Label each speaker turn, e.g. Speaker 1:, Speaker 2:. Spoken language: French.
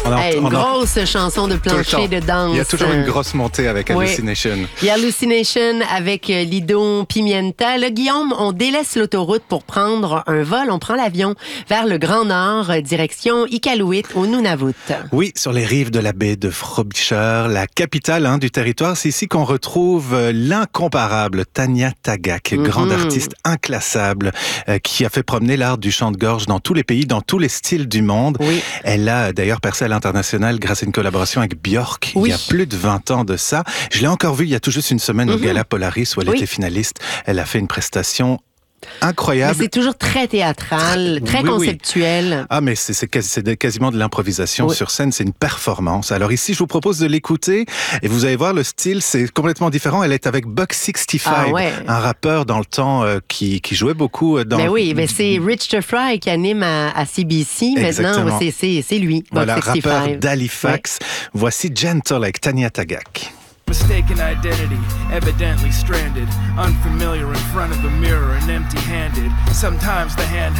Speaker 1: Une grosse chanson de plancher de danse.
Speaker 2: Il y a toujours une grosse montée avec Hallucination.
Speaker 1: Il y a Hallucination avec Lido Pimienta. Là, Guillaume, on délaisse l'autoroute pour prendre un vol. On prend l'avion vers le Grand Nord, direction Iqaluit au Nunavut.
Speaker 2: Oui, sur les rives de la baie de Frobisher, la capitale du territoire. C'est ici qu'on retrouve l'incomparable Tanya Tagaq, grande artiste inclassable, qui a fait promener l'art du chant de gorge dans tous les pays, dans tous les styles du monde.
Speaker 1: Oui.
Speaker 2: Elle a d'ailleurs percé à l'international grâce à une collaboration avec Björk il y a plus de 20 ans de ça. Je l'ai encore vue il y a tout juste une semaine au Gala Polaris où elle était finaliste. Elle a fait une prestation incroyable.
Speaker 1: Mais c'est toujours très théâtral, très conceptuel.
Speaker 2: Oui. Ah, mais c'est quasiment de l'improvisation sur scène. C'est une performance. Alors ici, je vous propose de l'écouter et vous allez voir le style, c'est complètement différent. Elle est avec Buck 65, un rappeur dans le temps qui jouait beaucoup dans...
Speaker 1: Mais oui, mais c'est Rich the Fry qui anime à CBC. Maintenant, c'est lui,
Speaker 2: voilà,
Speaker 1: Buck 65.
Speaker 2: Rappeur d'Halifax. Voici Gentle avec Tanya Tagaq.
Speaker 3: Mistaken identity, evidently stranded, unfamiliar in front of the mirror and empty-handed. Sometimes the hand